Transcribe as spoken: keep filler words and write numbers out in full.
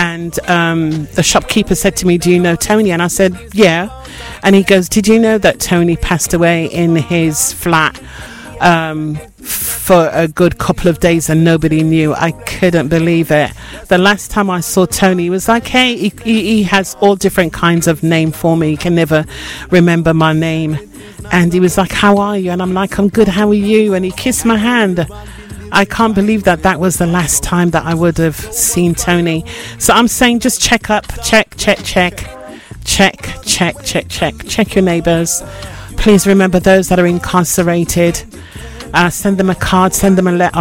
And um, the shopkeeper said to me, do you know Tony? And I said, yeah. And he goes, did you know that Tony passed away in his flat um, for a good couple of days and nobody knew? I couldn't believe it. The last time I saw Tony, he was like, hey, he, he, he has all different kinds of name for me. He can never remember my name. And he was like, how are you? And I'm like, I'm good, how are you? And he kissed my hand. I can't believe that that was the last time that I would have seen Tony. So I'm saying just check up, check, check, check, check, check, check, check, check your neighbours. Please remember those that are incarcerated. Uh, send them a card, send them a letter.